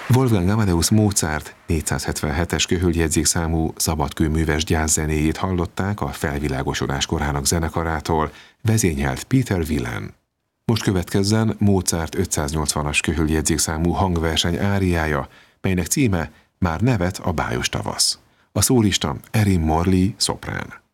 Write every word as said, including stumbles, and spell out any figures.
Wolfgang Amadeus Mozart négyszázhetvenhetes köhöljegyzékszámú szabadkőműves gyászzenéjét hallották a felvilágosodás korának zenekarától, vezényelt Peter Willen. Most következzen Mozart ötszáznyolcvanas köhöljegyzékszámú hangverseny áriája, melynek címe Már nevet a bájos tavasz. A szólista Erin Morley, szoprán.